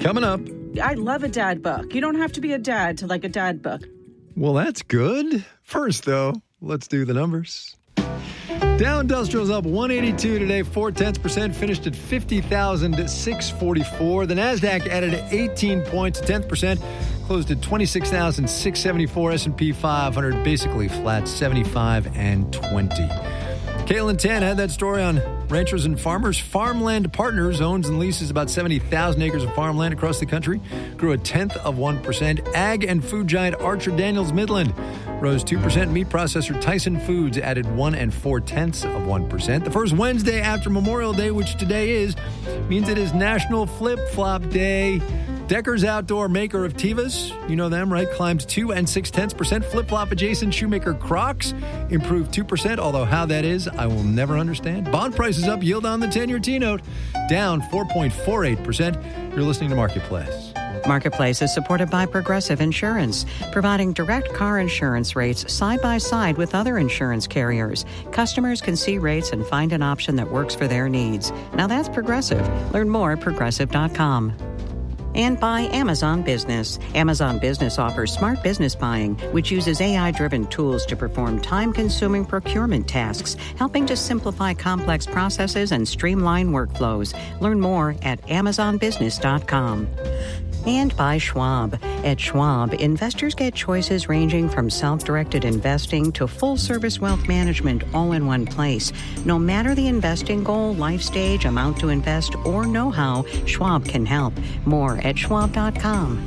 Coming up. I love a dad book. You don't have to be a dad to like a dad book. Well, that's good. First, though, let's do the numbers. Dow Industrial's up 182 today, 0.4%, finished at 50,644. The NASDAQ added 18 points, 10%, closed at 26,674. S&P 500 basically flat, 75 and 20. Caitlin Tan had that story on Ranchers and Farmers. Farmland Partners owns and leases about 70,000 acres of farmland across the country. Grew 0.1%. Ag and food giant Archer Daniels Midland rose 2%. Meat processor Tyson Foods added 1.4%. The first Wednesday after Memorial Day, which today is, means it is National Flip-Flop Day. Decker's Outdoor, maker of Tevas, you know them, right? Climbs 2.6%. Flip-flop adjacent shoemaker Crocs improved 2%, although how that is, I will never understand. Bond prices up, yield on the 10-year T-note down 4.48%. You're listening to Marketplace. Marketplace is supported by Progressive Insurance, providing direct car insurance rates side by side with other insurance carriers. Customers can see rates and find an option that works for their needs. Now that's Progressive. Learn more at Progressive.com. And by Amazon Business. Amazon Business offers smart business buying, which uses AI-driven tools to perform time-consuming procurement tasks, helping to simplify complex processes and streamline workflows. Learn more at AmazonBusiness.com. And by Schwab. At Schwab, investors get choices ranging from self-directed investing to full-service wealth management all in one place. No matter the investing goal, life stage, amount to invest, or know-how, Schwab can help. More at Schwab.com.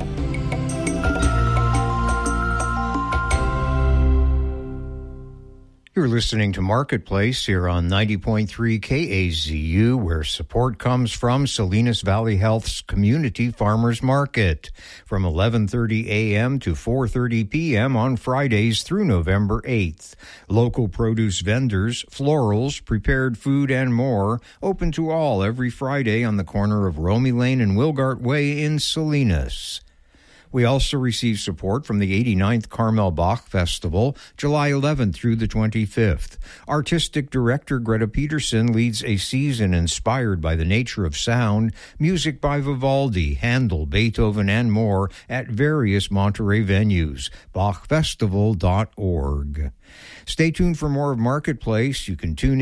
You're listening to Marketplace here on 90.3 KAZU, where support comes from Salinas Valley Health's Community Farmers Market from 11:30 a.m. to 4:30 p.m. on Fridays through November 8th. Local produce vendors, florals, prepared food, and more open to all every Friday on the corner of Romey Lane and Wilgart Way in Salinas. We also receive support from the 89th Carmel Bach Festival, July 11th through the 25th. Artistic director Greta Peterson leads a season inspired by the nature of sound, music by Vivaldi, Handel, Beethoven, and more at various Monterey venues. BachFestival.org. Stay tuned for more of Marketplace. You can tune in